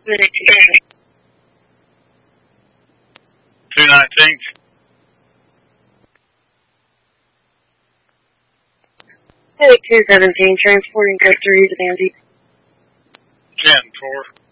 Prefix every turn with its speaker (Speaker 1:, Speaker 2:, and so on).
Speaker 1: 219th.
Speaker 2: Headache 217, transporting code 3 to Andy.
Speaker 1: 10-4.